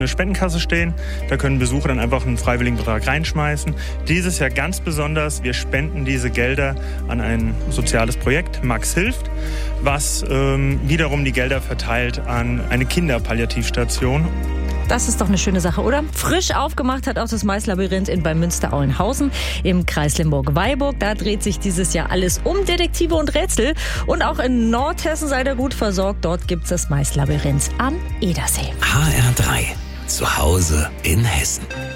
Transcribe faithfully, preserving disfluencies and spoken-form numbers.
eine Spendenkasse stehen. Da können Besucher dann einfach einen freiwilligen Betrag reinschmeißen. Dieses Jahr ganz besonders, wir spenden diese Gelder an ein soziales Projekt, Max hilft, was ähm, wiederum die Gelder verteilt an eine Kinderpalliativstation. Das ist doch eine schöne Sache, oder? Frisch aufgemacht hat auch das Maislabyrinth in bei Münster-Auenhausen im Kreis Limburg-Weilburg. Da dreht sich dieses Jahr alles um Detektive und Rätsel. Und auch in Nordhessen seid ihr gut versorgt. Dort gibt es das Maislabyrinth am Edersee. H R drei. Zu Hause in Hessen.